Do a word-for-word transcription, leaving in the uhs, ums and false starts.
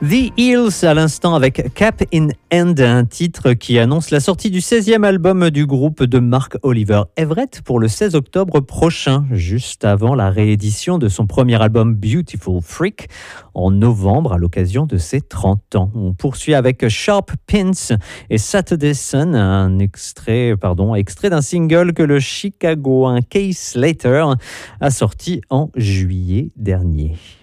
The Hills à l'instant avec Cap in Hand, un titre qui annonce la sortie du seizième album du groupe de Mark Oliver Everett pour le seize octobre prochain, juste avant la réédition de son premier album Beautiful Freak en novembre à l'occasion de ses trente ans. On poursuit avec Sharp Pins et Saturday Sun, un extrait, pardon, extrait d'un single que le Chicagoan Kay Slater a sorti en juillet dernier.